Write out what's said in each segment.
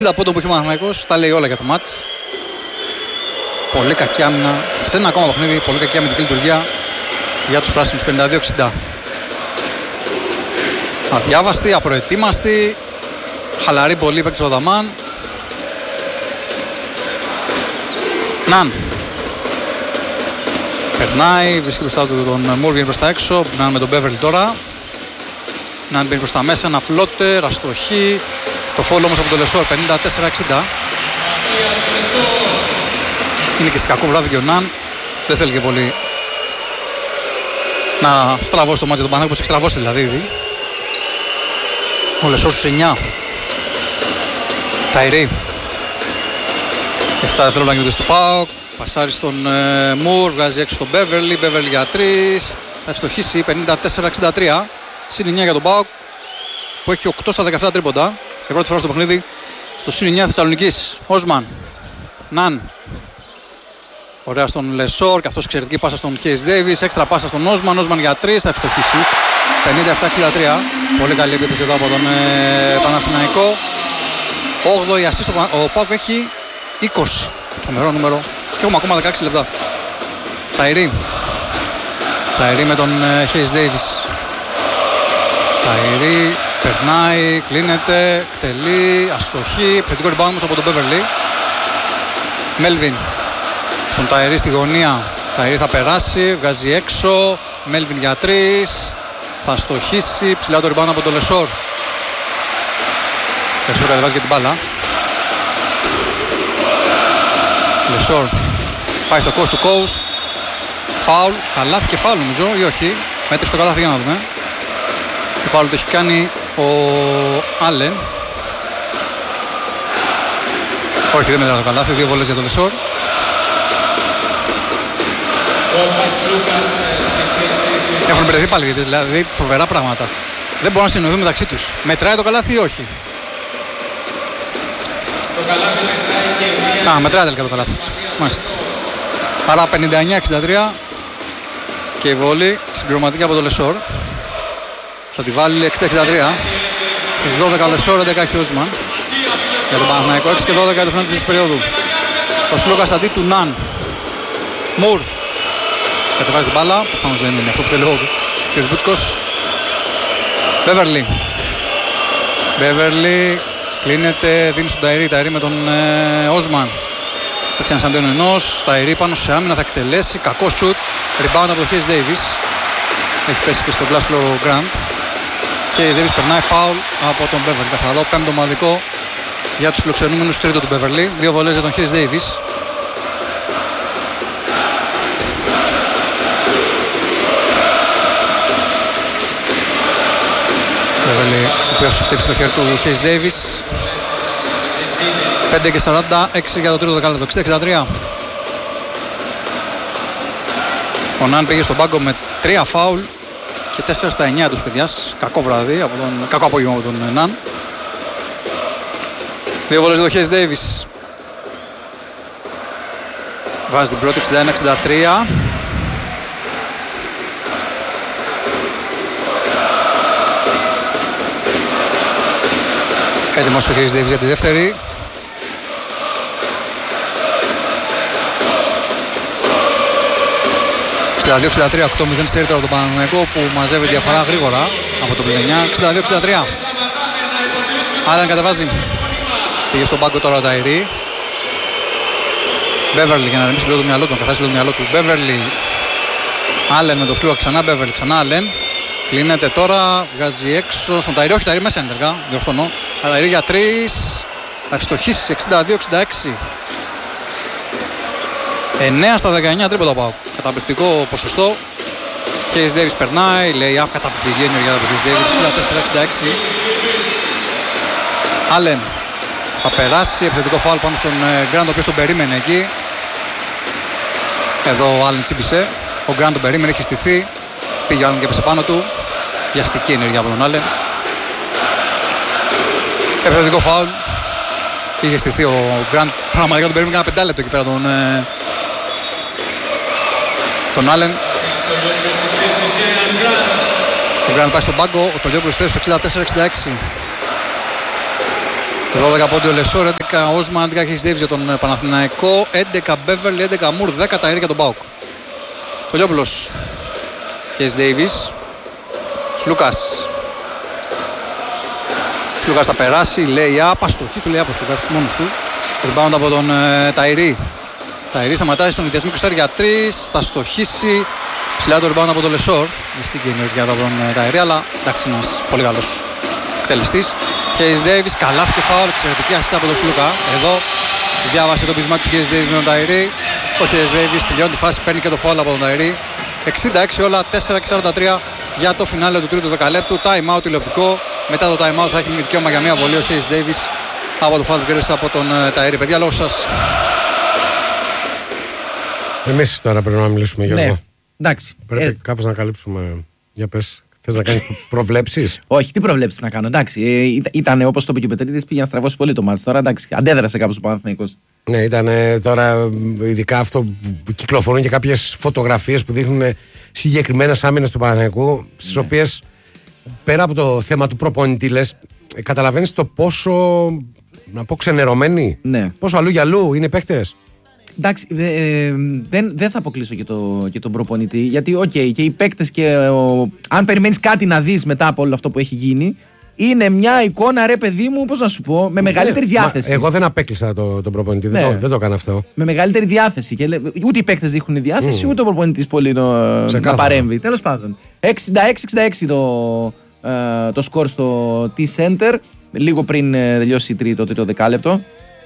Τα πόντο που έχει ο Παναθηναϊκός τα λέει όλα για το μάτς. Πολύ κακή άμυνα. Σε ένα ακόμα παιχνίδι, πολύ κακή αμυντική λειτουργία για τους πράσινους. 52-60. Αδιάβαστη, απροετοίμαστη. Χαλαρή πολύ παίκτης ο Δαμάν. Ναν. Περνάει, βρίσκει μπροστά του τον Μουρ, βγαίνει προς τα έξω. Ναν με τον Μπέβερλι τώρα. Ναν μπαίνει προς τα μέσα, ένα φλότερ, αστοχή. Το φόλο όμως από τον Λεσόρ, 54-60. Είναι και σε κακό βράδυ και ο Ναν. Δεν θέλει και πολύ να στραβώσει το μάτς για τον Παναθηναϊκό, όπως έχει στραβώσει δηλαδή ήδη. Ο Λεσόρ στους 9. Ταϊρή. 7 δευτερόλεπτα γίνονται στο ΠΑΟΚ. Πασάρει στον Μουρ, βγάζει έξω τον Μπέβερλι. Μπέβερλι για 3. Θα ευστοχίσει 54-63. Συν 9 για τον ΠΑΟΚ που έχει 8 στα 17 τρίποντα. Και πρώτη φορά στο παιχνίδι στο συν 9 Θεσσαλονικής. Όσμαν. Ναν. Ωραία στον Λεσόρ, καθώς εξαιρετική πάσα στον Κέις Ντέιβις. Έξτρα πάσα στον Όσμαν. Όσμαν για 3. Θα ευστοχίσει 57-63. Πολύ καλή επίθεση εδώ από τον Παναθηναϊκό. 8η ασίστ. Ο ΠΑΟΚ έχει 20. Τρομερό νούμερο. Και έχουμε ακόμα 16 λεπτά. Ταϊρή. Ταϊρή με τον Κέις Ντέιβις. Ταϊρή. Περνάει, κλείνεται, εκτελεί, αστοχή, επιθετικό rebound όμως από τον Μπέβερλι. Μέλβιν, στον Ταϊρή στη γωνία, Ταϊρή θα περάσει, βγάζει έξω, Μέλβιν για 3, θα αστοχίσει, ψηλά το rebound από τον Λεσόρ. Λεσόρ κατεβάζει και την μπάλα. Λεσόρ πάει στο coast to coast, φάουλ, καλάθι και φάουλ νομίζω ή όχι, μέτρησε το καλάθι για να δούμε. Το φάουλ το έχει κάνει ο Άλεν. Όχι, δεν μετράει το καλάθι, 2 βολές για τον Λεσόρ. Έχουν μπερδευτεί πάλι, δηλαδή φοβερά πράγματα. Δεν μπορούν να συνεννοηθούν μεταξύ τους. Μετράει το καλάθι ή όχι? Το καλάθι μετράει και... μετράει τελικά το καλάθι. Μάλιστα. Άρα 59-63 και η βολή συμπληρωματική από τον Λεσόρ. Θα τη βάλει 60-63. Στις 12 Λεσόρ, 11 έχει Όσμαν. Για τον Παναθηναϊκό, 6 και 12 το φινάλ της περίοδου. Ο Σλούκας αντί του Ναν. Μουρ. Κατεβάζει την μπάλα. Προφανώς δεν είναι αυτό που θέλει ο κ. Μπούτσκος. Μπέβερλι. Μπέβερλι. Κλείνεται, δίνει στον Ταϊρή. Ταϊρή με τον Όσμαν. Παίξει ένας αντίον ενός. Ταϊρή πάνω σε άμυνα, θα εκτελέσει. Κακό σουτ. Rebound από τον Κέις Ντέιβις. Έχει πέσει και στον Γκλάσλο Γκραντ. Και η Ντέιβις περνάει φάουλ από τον Μπέβερλι. Καθαρό πέμπτο ομαδικό για τους φιλοξενούμενους, τρίτο του Μπέβερλι. 2 βολές για τον Κέις Ντέιβις. Μπέβερλι, ο οποίος χτύπησε το χέρι του Κέις Ντέιβις. 5 και 46 για το τρίτο δεκάλεπτο. 60-63. Ο Ναν πήγε στον πάγκο με 3 φάουλ και 4 στα 9 τους παιδιάς. Κακό βράδυ, κακό απόγευμα από τον Ναν. 2 βολές για τον Κέις Ντέιβις. Βάζει την πρώτη 61-63. Έτοιμος ο Κέις Ντέιβις για τη δεύτερη. ...62-63, 8-0 στέριτο από τον Παναθηναϊκό που μαζεύει διαφορά γρήγορα από το πλην 9. 62-63. Άλεν κατεβάζει. Πήγε στον πάγκο τώρα ο Ταϊρή. Μπέβερλι για να ρεμίσει το μυαλό του, να καθάσει το μυαλό του. Μπέβερλι. Άλεν με το Σλούα, ξανά Μπέβερλι, ξανά Άλεν. Κλείνεται τώρα, βγάζει έξω στον Ταϊρή. Όχι, Ταϊρή μέσα είναι αργά, διορθώνω. Ταϊρή για 3. Θα ευστοχίσει 62-66. 9 στα 19 τρίποντα πάω. Καταπληκτικό ποσοστό. Κέις Ντέιβις περνάει, λέει καταπληκτική ενέργεια από Κέις Ντέιβις. 64-66. Άλεν θα περάσει, επιθετικό φάουλ πάνω στον Γκραντ, ο οποίος τον περίμενε εκεί. Εδώ ο Άλεν τσίπησε. Ο Γκραντ τον περίμενε, έχει στηθεί. Πήγε ο Άλεν και έπεσε πάνω του. Βιαστική ενέργεια από τον Άλεν. Επιθετικό φάουλ. Είχε στηθεί ο Γκραντ. Πραγματικά τον περίμενε ένα 5 λεπτό εκεί πέρα τον Άλεν. Ο Γκραντ πάει στον πάγκο, ο Τολιόπουλος θέση στο 64-66. 12 πόντοι ο Λεσόρ, 11 Όσμαν, 11 Χέις Ντέιβις για τον Παναθηναϊκό, 11 Μπέβερλι, 11 Μουρ, 10 Ταϊρή για τον ΠΑΟΚ. Κολιόπουλος, Χέις Ντέιβις, Σλούκας. Σλούκας θα περάσει, λέει άπαστο, του λέει άπαστο, μόνος του. Rebound από τον Ταϊρή. Ταϊρή σταματάει στον ιδιασμό 24 για 3, θα στοχίσει. Ψηλά το rebound από τον Λεσόρ. Στην καινούργια από τον Ταϊρή, αλλά εντάξει, ένας πολύ καλός εκτελεστής. Χέις Ντέιβις, καλά και φάουλ, εξαιρετική ασίστα από τον Σλούκα. Εδώ διάβασε το πείσμα του Χέις Ντέιβις με τον Ταϊρή. Ο Χέις Ντέιβις τελειώνει τη φάση, παίρνει και το φάουλ από τον Ταϊρή. 66 όλα, 4-43 για το φινάλε του τρίτου δεκαλέπτου. Time out τηλεοπτικό. Μετά το time out θα έχει δικαίωμα για μια βολή ο Χέις Ντέιβις από το φάουλ που κέρδισε από τον Ταϊρή. Παιδιά, λόγω σας. Εμείς τώρα πρέπει να μιλήσουμε για αυτό. Εντάξει. Πρέπει κάπως να καλύψουμε. Για πες, θες να κάνεις προβλέψεις? Όχι, τι προβλέψεις να κάνω. Εντάξει. Ήταν όπως το είπε και ο Πετρίδης, πήγε να στραβώσει πολύ το μάτς. Τώρα εντάξει, αντέδρασε κάπως ο Παναθηναϊκός. Ναι, ήταν τώρα ειδικά αυτό που κυκλοφορούν και κάποιες φωτογραφίες που δείχνουν συγκεκριμένες άμυνες του Παναθηναϊκού, στις οποίες πέρα από το θέμα του προπονητή, λες, καταλαβαίνεις το πόσο, να πω, ξενερωμένοι, πόσο αλλού για αλλού είναι οι παίκτες. Εντάξει, δεν θα αποκλείσω και τον προπονητή, γιατί και οι παίκτες αν περιμένεις κάτι να δεις μετά από όλο αυτό που έχει γίνει, είναι μια εικόνα, ρε παιδί μου, πώς να σου πω, με μεγαλύτερη διάθεση. Εγώ δεν απέκλεισα τον προπονητή, δεν το έκανα αυτό. Με μεγαλύτερη διάθεση. Και ούτε οι παίκτες δείχνουν διάθεση, ούτε ο προπονητής πολύ να παρέμβει. Τέλος πάντων. 66-66 το σκορ στο T-Center, λίγο πριν τελειώσει το τρίτο δεκάλεπτο.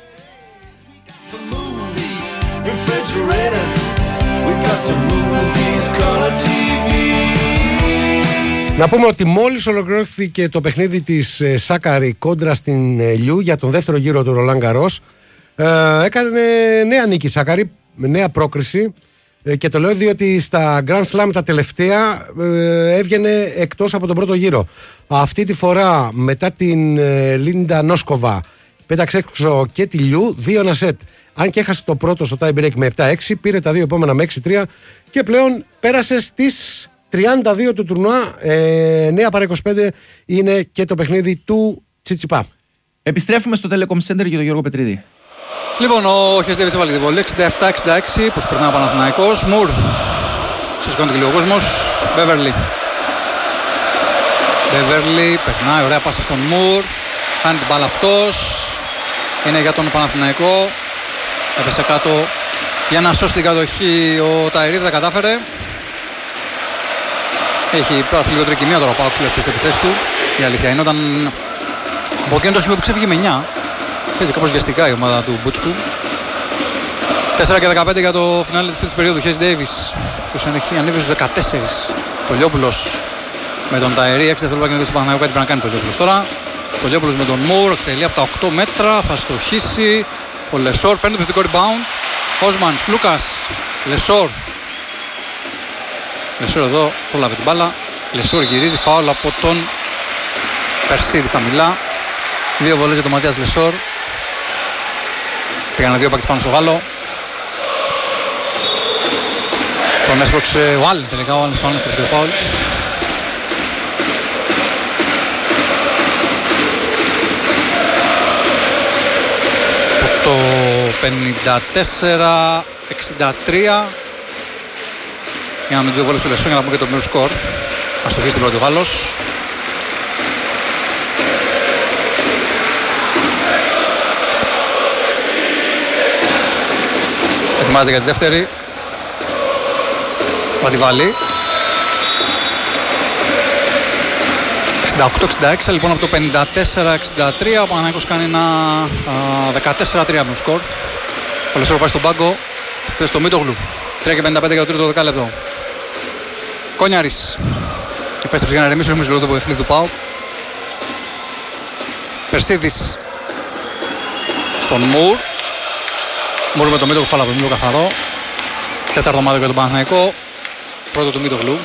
Να πούμε ότι μόλις ολοκληρώθηκε το παιχνίδι της Σάκαρη κόντρα στην Λιού για τον δεύτερο γύρο του Ρολάν Γκαρός, έκανε νέα νίκη Σάκαρη, νέα πρόκριση, και το λέω διότι στα Grand Slam τα τελευταία έβγαινε εκτός από τον πρώτο γύρο. Αυτή τη φορά μετά την Λίντα Νόσκοβα πέταξε έξω και τη Λιού, 2-1 σετ. Αν και έχασε το πρώτο στο tie break με 7-6, πήρε τα δύο επόμενα με 6-3 και πλέον πέρασε στις 32 του τουρνουά. 9 παρά 25 είναι και το παιχνίδι του Τσιτσιπά. Επιστρέφουμε στο Telecom Center για τον Γιώργο Πετρίδη. Λοιπόν, ο Χέις Ντέιβις έβαλε τη βολή 67-66, πως περνάει ο Παναθηναϊκός. Μουρ, σηκώνεται και λίγο ο κόσμος. Μπέβερλι, περνάει, ωραία πάσα στον Μουρ. Κάνει την μπάλα αυτός. Είναι για τον Παναθηναϊκό. Έπεσε κάτω για να σώσει την κατοχή ο Ταϊρή, δεν τα κατάφερε. Έχει πάθει λίγο τρικυμία τώρα ο ΠΑΟΚ στις τελευταίες επιθέσεις του. Η αλήθεια είναι όταν από εκείνο το σημείο που ξέφυγε με 9, παίζει κάπως βιαστικά η ομάδα του Μπούτσκου. 4 και 15 για το φινάλε της τρίτης περίοδου. Χέις Ντέιβις, ποιος έχει ανέβει στους 14. Κολιόπουλος με τον Ταϊρή, 6 δευτερόλεπτα και στον Παναθηναϊκό, κάτι πρέπει να κάνει Κολιόπουλος τώρα. Κολιόπουλος με τον Μουρ, εκτελεί από τα 8 μέτρα, θα στοχίσει. Ο Λεσόρ παίρνει το θετικό rebound. Όσμαν, Λούκας, Λεσόρ. Λεσόρ εδώ πρόλαβε την μπάλα. Λεσόρ γυρίζει, φάουλ από τον Περσίδη χαμηλά. 2 βολές για τον Ματίας Λεσόρ. Πήγανε 2 πάκες πάνω στο Γάλλο. Τον έσπρωξε ο Άλλης τελικά, ο Άλλης πάνω στο φάουλ. Το 54-63 για να μην δύο βόλες του Λεσόν για να πούμε και το μείον σκορ. Ας το βγει στην πρώτη ο Γάλλος. Ετοιμάζεται για τη δεύτερη. Θα τη βάλει. 68-66 λοιπόν από το 54-63. Ο Παναθηναϊκός κάνει ένα 14-3 με σκορ. Ο Λεσόρ πάει στον πάγκο. Στη θέση του Μίτογλου. 3 και 55 για το τρίτο δεκάλεπτο. Κόνιαρης. Επέστρεψε για να ρεμίσει ο μισό το παιχνίδι του ΠΑΟΚ. Περσίδης στον Μουρ. Μουρ με το Μίτογλου, φάλα από το Μίτογλου καθαρό. Τέταρτο ομάδα για τον Παναθηναϊκό. Πρώτο του Μίτογλου.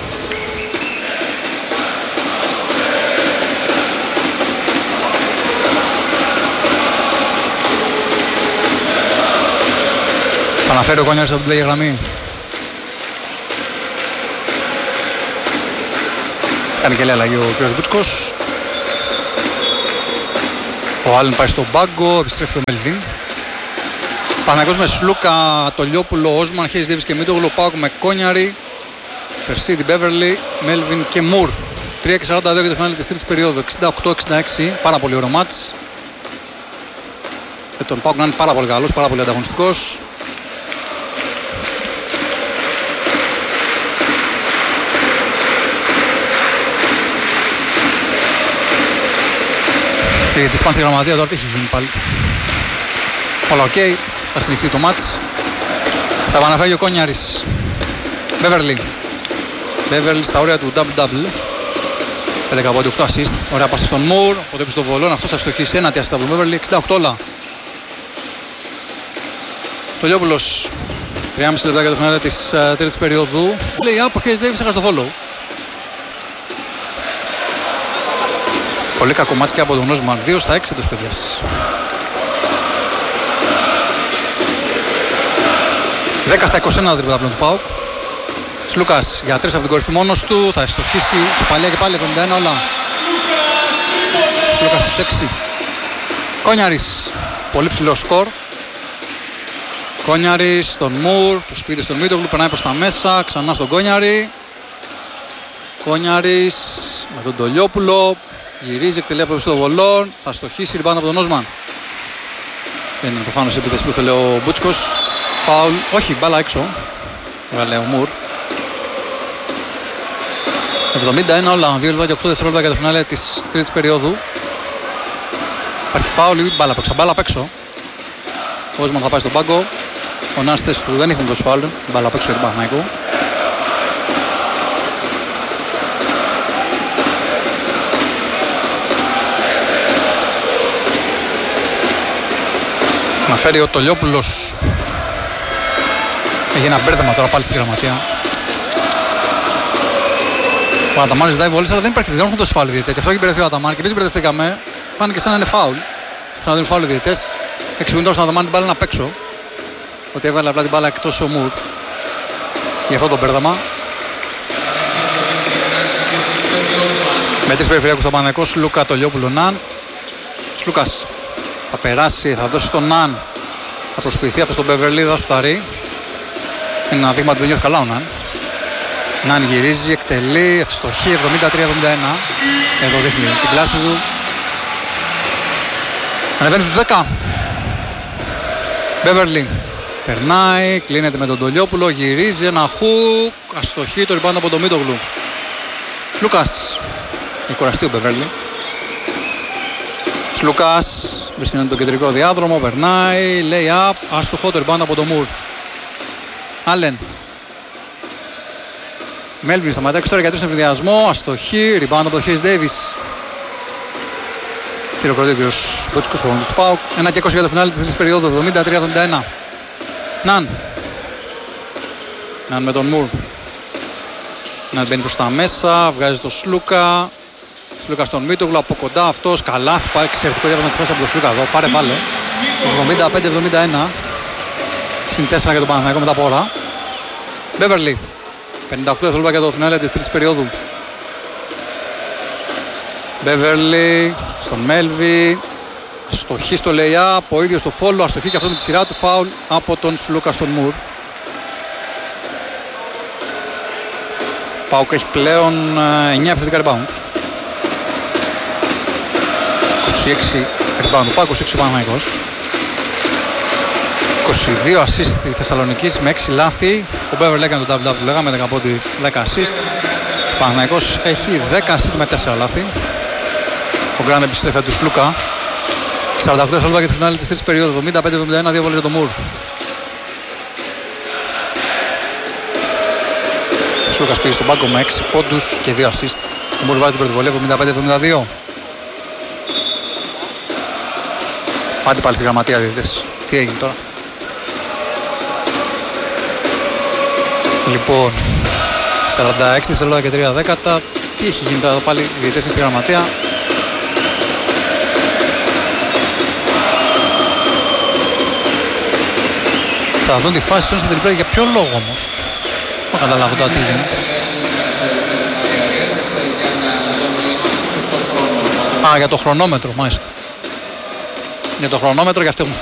Αναφέρει ο Κόνιαρης από την πλάγια γραμμή. Κάνει και άλλη αλλαγή ο κ. Μπούτσκος. Ο Άλεν πάει στον πάγκο, επιστρέφει ο Μέλβιν. Παναγιώτης με Σλούκα, Τολιόπουλο, Όσμαν, Χέις Ντέιβις και Μίτογλου. ΠΑΟΚ με Κόνιαρη, Περσίδη, Μπέβερλι, Μέλβιν και Μουρ. 3:42 για το φινάλε της τρίτης περίοδου. 68-66, πάρα πολύ ωραίο μάτς. Και τον ΠΑΟΚ να είναι πάρα πολύ καλός, πάρα πολύ ανταγωνιστικός. Της πάνε στη γραμματεία τώρα, τι έχει γίνει πάλι. Όλα οκ, θα συνεχίσει το μάτς. Θα επαναφέρει ο Κόνιαρης. Μπέβερλι. Μπέβερλι στα όρια του double-double. 11 από 8 assist. Ωραία πάσα στον Μουρ. Οπότε έπεισε στον Βολόν. Αυτός θα στοχίσει ένα assist από τον Μπέβερλι. 68 όλα. Τολιόπουλος. 3,5 λεπτά για το φινάλε της τρίτης περίοδου. Λέει από Χέις Ντέιβις, έχασε το follow. Πολύ κακό μάτς και από τον Όσμαν. 2/6 τους παιδιάς. 10/21 τρίποτα πλέον του ΠΑΟΚ. Σλούκας για 3 από την κορυφή μόνος του. Θα στοχίσει σε παλιά και πάλι 71 όλα. Σλούκας στους 6. Κόνιαρης. Πολύ ψηλό σκορ. Κόνιαρης στον Μουρ. Το σπίτι στον Μίτογλου. Περνάει προς τα μέσα. Ξανά στον Κόνιαρη. Κόνιαρης με τον Τολιόπουλο. Γυρίζει, εκτελεί από το Βολόν. Θα στοχίσει ριμπάουντ από τον Όσμαν. Δεν είναι προφανώς η επίθεση που θέλει ο Μπούτσκος. Φάουλ. Όχι, μπάλα έξω. Βγάλε ο Μουρ. 71 όλα. 2 λεπτά και 8 δευτερόλεπτα για το φινάλε της τρίτης περίοδου. Υπάρχει φάουλ ή μπάλα απ' έξω. Μπάλα απ' έξω. Ο Όσμαν θα πάει στον πάγκο. Ο Ναν στη θέση του δεν έχουν δώσει φάουλ. Μπάλα απ' έξω για τον Παναθηναϊκό. Να φέρει ο Τολιόπουλος. Έχει ένα μπέρδεμα τώρα πάλι στη γραμματεία. Ο Αταμάν ζητάει βολές, αλλά δεν υπάρχει, δεν έχουν δώσει φάουλ οι διαιτητές. Γι' αυτό έχει μπερδευτεί ο Αταμάν και εμείς μπερδευτήκαμε. Φάνηκε σαν να είναι φάουλ. Σαν να δίνουν φάουλ οι διαιτητές. Εξηγούν στον Αταμάν την μπάλα να παίξω. Ότι έβαλε απλά την μπάλα εκτός ο Μουρ. Γι' αυτό το μπέρδεμα. Με τρεις περιφερειακούς στο Παναθηναϊκό, Λούκα, Τολιόπουλο, Ναν. Λούκας θα περάσει, θα δώσει στον Ναν. Θα προσποιηθεί αυτό στον Μπεβερλί, θα σουτάρει. Είναι ένα δείγμα ότι δεν νιώθει καλά ο Ναν. Ναν γυρίζει, εκτελεί, ευστοχή, 73-71. Εδώ δείχνει την κλάση του. Ανεβαίνει στους 10. Μπεβερλί. Περνάει, κλείνεται με τον Τολιόπουλο, γυρίζει ένα χουκ. Αστοχή, το ριμπάουντ από τον Μίτογλου. Λούκας. Έχει κουραστεί ο Μπεβερλί. Λούκας βρίσκεται τον κεντρικό διάδρομο, περνάει, λέει up, άστοχο, το ριμπάουντ από τον Μουρ. Άλεν. Μέλβιν σταματάει τώρα για 3 στον ευδιασμό, αστοχή, ριμπάουντ από τον Χέις Ντέιβις. Χειροκροτεί ο κ. Μπούτσκος, προπονητής του ΠΑΟΚ. 1:20 για το φινάλε της τρίτης περίοδου, 73-71. Ναν. Ναν με τον Μουρ. Ναν μπαίνει προς τα μέσα, βγάζει τον Σλούκα. Σλούκα στον Μίτογλου, από κοντά αυτός, καλά, πάει εξαιρετικό διάβασμα της πάσης από τον Σλούκα εδώ, πάρε βάλε. 75-71. Συν 4 για τον Παναθηναϊκό μετά από ώρα. Μπέβερλι. 58 δευτερόλεπτα για το φινάλε της τρίτης περίοδου. Μπέβερλι στον Μέλβι. Αστοχή στο lay-up, ο ίδιος στο follow, αστοχή και αυτό με τη σειρά του φάουλ από τον Σλούκα στον Μουρ. ΠΑΟΚ έχει πλέον 9 επιθετικά rebound. 26 rebound του ΠΑΟΚ, 26 ο Παναθηναϊκός. 22 assist στη Θεσσαλονίκη με 6 λάθη. Ο Μπέβερλι έκανε το double-double, λέγαμε 10 πόντι, 10 assist. Ο Παναθηναϊκός έχει 10 assist με 4 λάθη. Ο Γκραντ επιστρέφει του Σλούκα. 48 δευτερόλεπτα για το φινάλε της τρίτης περίοδου, 75-71, 2 βόλες για τον Μουρ. Ο Σλούκας πήγε στον πάγκο με 6 πόντους και 2 assist. Ο Μουρ βάζει την πρώτη βολή, 75-72. Πάτε πάλι στη γραμματεία διαιτητές. Τι έγινε τώρα? Λοιπόν, 46 δευτερόλεπτα και 3 δέκατα. Τι έχει γίνει τώρα πάλι οι διαιτητές στη γραμματεία? Θα δουν τη φάση του στην τριπλέ, για ποιο λόγο όμως? Δεν καταλάβω τώρα τι είναι. Α, για το χρονόμετρο, μάλιστα. Για το χρονόμετρο, γι' αυτό